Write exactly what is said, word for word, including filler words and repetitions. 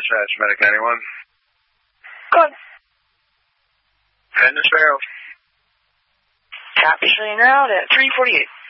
dispatch, Medic ninety-one. Good. Heading to Sparrow. Copy, showing out at three forty-eight.